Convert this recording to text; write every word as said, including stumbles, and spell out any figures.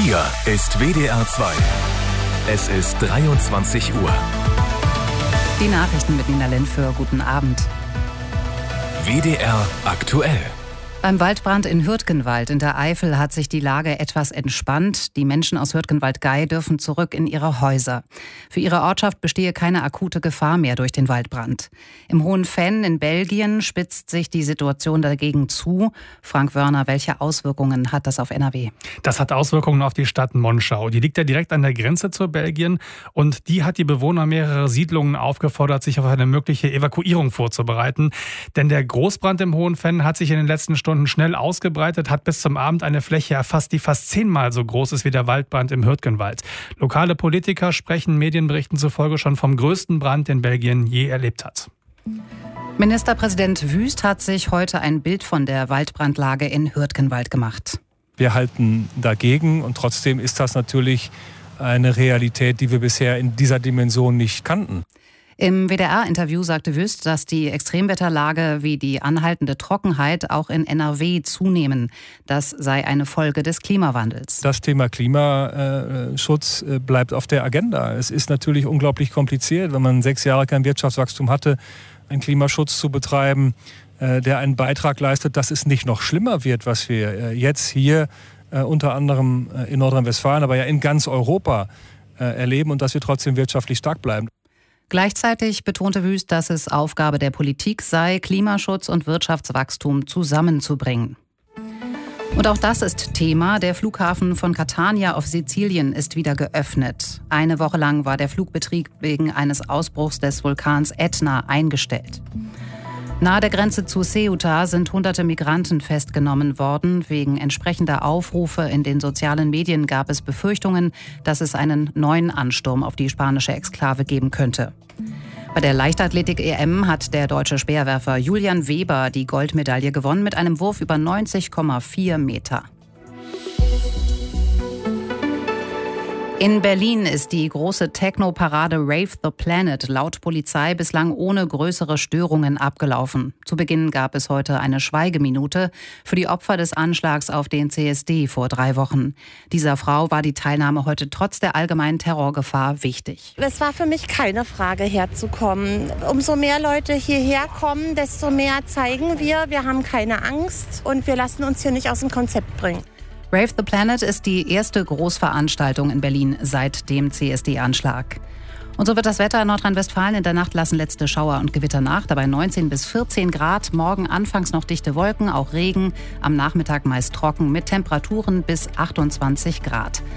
Hier ist W D R zwei. Es ist dreiundzwanzig Uhr. Die Nachrichten mit Nina Lindführ. Guten Abend. W D R aktuell. Beim Waldbrand in Hürtgenwald in der Eifel hat sich die Lage etwas entspannt. Die Menschen aus Hürtgenwald-Gey dürfen zurück in ihre Häuser. Für ihre Ortschaft bestehe keine akute Gefahr mehr durch den Waldbrand. Im Hohen Venn in Belgien spitzt sich die Situation dagegen zu. Frank Wörner, welche Auswirkungen hat das auf N R W? Das hat Auswirkungen auf die Stadt Monschau. Die liegt ja direkt an der Grenze zu Belgien und die hat die Bewohner mehrerer Siedlungen aufgefordert, sich auf eine mögliche Evakuierung vorzubereiten. Denn der Großbrand im Hohen Venn hat sich in den letzten Stunden schnell ausgebreitet, hat bis zum Abend eine Fläche erfasst, die fast zehnmal so groß ist wie der Waldbrand im Hürtgenwald. Lokale Politiker sprechen Medienberichten zufolge schon vom größten Brand, den Belgien je erlebt hat. Ministerpräsident Wüst hat sich heute ein Bild von der Waldbrandlage in Hürtgenwald gemacht. Wir halten dagegen und trotzdem ist das natürlich eine Realität, die wir bisher in dieser Dimension nicht kannten. Im W D R-Interview sagte Wüst, dass die Extremwetterlage wie die anhaltende Trockenheit auch in N R W zunehmen. Das sei eine Folge des Klimawandels. Das Thema Klimaschutz bleibt auf der Agenda. Es ist natürlich unglaublich kompliziert, wenn man sechs Jahre kein Wirtschaftswachstum hatte, einen Klimaschutz zu betreiben, der einen Beitrag leistet, dass es nicht noch schlimmer wird, was wir jetzt hier unter anderem in Nordrhein-Westfalen, aber ja in ganz Europa erleben und dass wir trotzdem wirtschaftlich stark bleiben. Gleichzeitig betonte Wüst, dass es Aufgabe der Politik sei, Klimaschutz und Wirtschaftswachstum zusammenzubringen. Und auch das ist Thema. Der Flughafen von Catania auf Sizilien ist wieder geöffnet. Eine Woche lang war der Flugbetrieb wegen eines Ausbruchs des Vulkans Ätna eingestellt. Nahe der Grenze zu Ceuta sind hunderte Migranten festgenommen worden. Wegen entsprechender Aufrufe in den sozialen Medien gab es Befürchtungen, dass es einen neuen Ansturm auf die spanische Exklave geben könnte. Bei der Leichtathletik-E M hat der deutsche Speerwerfer Julian Weber die Goldmedaille gewonnen mit einem Wurf über neunzig Komma vier Meter. In Berlin ist die große Techno-Parade Rave the Planet laut Polizei bislang ohne größere Störungen abgelaufen. Zu Beginn gab es heute eine Schweigeminute für die Opfer des Anschlags auf den C S D vor drei Wochen. Dieser Frau war die Teilnahme heute trotz der allgemeinen Terrorgefahr wichtig. Es war für mich keine Frage, herzukommen. Umso mehr Leute hierher kommen, desto mehr zeigen wir, wir haben keine Angst und wir lassen uns hier nicht aus dem Konzept bringen. Rave the Planet ist die erste Großveranstaltung in Berlin seit dem C S D-Anschlag. Und so wird das Wetter in Nordrhein-Westfalen. In der Nacht lassen letzte Schauer und Gewitter nach, dabei neunzehn bis vierzehn Grad. Morgen anfangs noch dichte Wolken, auch Regen. Am Nachmittag meist trocken mit Temperaturen bis achtundzwanzig Grad.